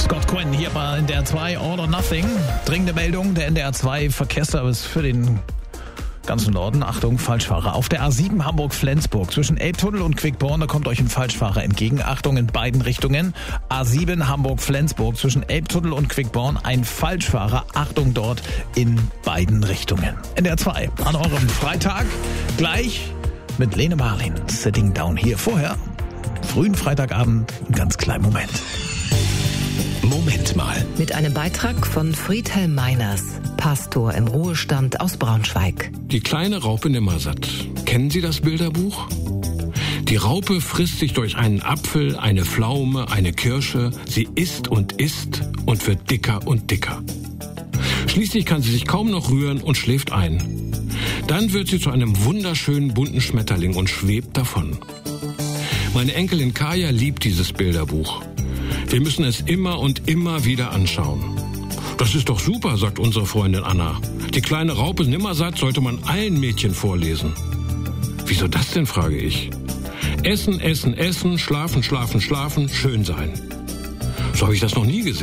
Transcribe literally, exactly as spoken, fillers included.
Scott Quinn hier bei N D R zwei, All or Nothing. Dringende Meldung, der N D R zwei Verkehrsservice für den ganzen Norden. Achtung, Falschfahrer. Auf der A sieben Hamburg-Flensburg zwischen Elbtunnel und Quickborn, da kommt euch ein Falschfahrer entgegen. Achtung in beiden Richtungen. A sieben Hamburg-Flensburg zwischen Elbtunnel und Quickborn, ein Falschfahrer. Achtung dort in beiden Richtungen. N D R zwei an eurem Freitag. Gleich mit Lene Marlin, Sitting Down hier. Vorher, frühen Freitagabend, einen ganz kleinen Moment. Moment mal. Mit einem Beitrag von Friedhelm Meiners, Pastor im Ruhestand aus Braunschweig. Die kleine Raupe Nimmersatt. Kennen Sie das Bilderbuch? Die Raupe frisst sich durch einen Apfel, eine Pflaume, eine Kirsche. Sie isst und isst und wird dicker und dicker. Schließlich kann sie sich kaum noch rühren und schläft ein. Dann wird sie zu einem wunderschönen bunten Schmetterling und schwebt davon. Meine Enkelin Kaya liebt dieses Bilderbuch. Wir müssen es immer und immer wieder anschauen. Das ist doch super, sagt unsere Freundin Anna. Die kleine Raupe Nimmersatt sollte man allen Mädchen vorlesen. Wieso das denn, frage ich. Essen, essen, essen, schlafen, schlafen, schlafen, schön sein. So habe ich das noch nie gesehen.